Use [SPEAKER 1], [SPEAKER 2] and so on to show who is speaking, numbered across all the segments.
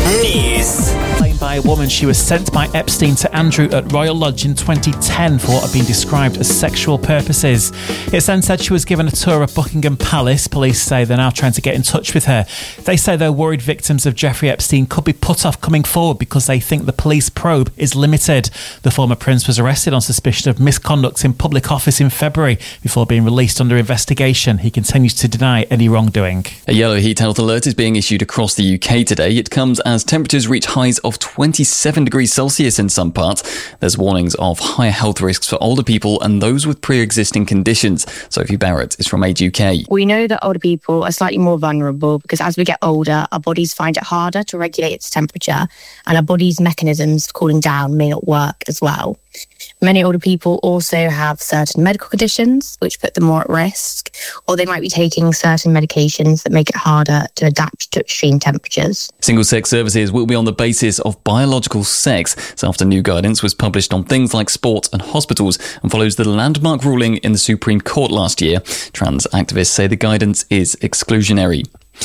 [SPEAKER 1] News.
[SPEAKER 2] Claimed by a woman she was sent by Epstein to Andrew at Royal Lodge in 2010 for what had been described as sexual purposes. It's then said she was given a tour of Buckingham Palace. Police say they're now trying to get in touch with her. They say they're worried victims of Jeffrey Epstein could be put off coming forward because they think the police probe is limited. The former prince was arrested on suspicion of misconduct in public office in February before being released under investigation. He continues to deny any wrongdoing.
[SPEAKER 3] A yellow heat health alert is being issued across the UK today. It comes as temperatures reach highs of 27 degrees Celsius in some parts. There's warnings of higher health risks for older people and those with pre-existing conditions. Sophie Barrett is from Age UK.
[SPEAKER 4] We know that older people are slightly more vulnerable because as we get older, our bodies find it harder to regulate its temperature and our body's mechanisms for cooling down may not work as well. Many older people also have certain medical conditions which put them more at risk, or they might be taking certain medications that make it harder to adapt to extreme temperatures.
[SPEAKER 3] Single-sex services will be on the basis of biological sex. So after new guidance was published on things like sport and hospitals and follows the landmark ruling in the Supreme Court last year, trans activists say the guidance is exclusionary.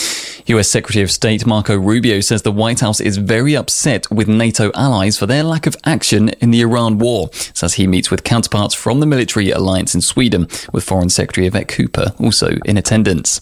[SPEAKER 3] US Secretary of State Marco Rubio says the White House is very upset with NATO allies for their lack of action in the Iran war, as he meets with counterparts from the military alliance in Sweden, with Foreign Secretary Yvette Cooper also in attendance.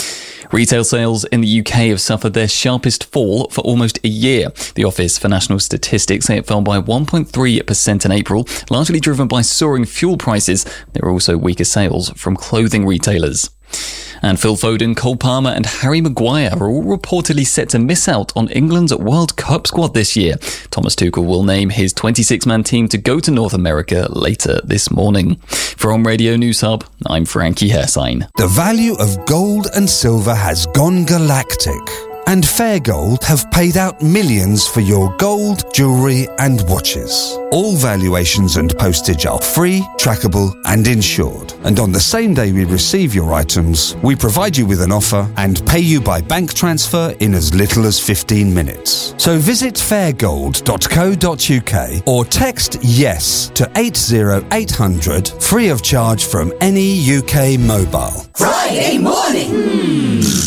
[SPEAKER 3] Retail sales in the UK have suffered their sharpest fall for almost a year. The Office for National Statistics say it fell by 1.3% in April, largely driven by soaring fuel prices. There are also weaker sales from clothing retailers. And Phil Foden, Cole Palmer and Harry Maguire are all reportedly set to miss out on England's World Cup squad this year. Thomas Tuchel will name his 26-man team to go to North America later this morning. From Radio News Hub, I'm Frankie Hersign.
[SPEAKER 5] The value of gold and silver has gone galactic. And Fair Gold have paid out millions for your gold, jewellery and watches. All valuations and postage are free, trackable and insured. And on the same day we receive your items, we provide you with an offer and pay you by bank transfer in as little as 15 minutes. So visit fairgold.co.uk or text YES to 80800 free of charge from any UK mobile.
[SPEAKER 1] Friday morning.